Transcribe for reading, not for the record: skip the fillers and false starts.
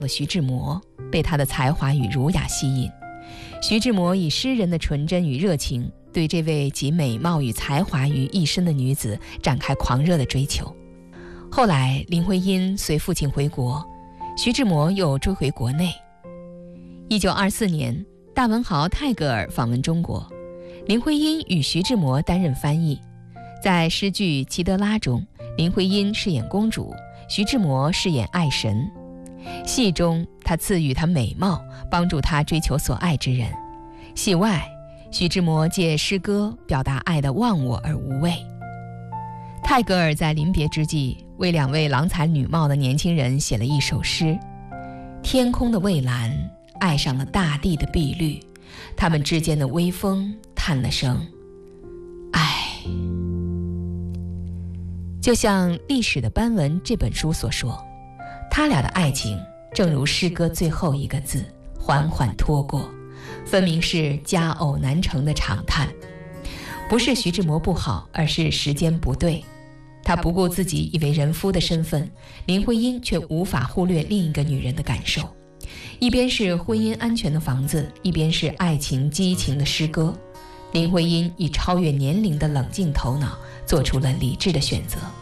了徐志摩，被他的才华与儒雅吸引。徐志摩以诗人的纯真与热情，对这位集美貌与才华于一身的女子展开狂热的追求。后来林徽因随父亲回国，徐志摩又追回国内。1924年，大文豪泰戈尔访问中国，林徽因与徐志摩担任翻译。在诗剧《齐德拉》中，林徽因饰演公主，徐志摩饰演爱神。戏中他赐予她美貌，帮助她追求所爱之人；戏外，徐志摩借诗歌表达爱的忘我而无畏。泰戈尔在临别之际，为2位郎才女貌的年轻人写了一首诗：天空的蔚蓝爱上了大地的碧绿，他们之间的微风叹了声爱。就像《历史的斑纹》这本书所说，他俩的爱情正如诗歌最后一个字缓缓拖过，分明是佳偶难成的长叹。不是徐志摩不好，而是时间不对。他不顾自己以为人夫的身份，林徽因却无法忽略另一个女人的感受。一边是婚姻安全的房子，一边是爱情激情的诗歌。林徽因以超越年龄的冷静头脑，做出了理智的选择。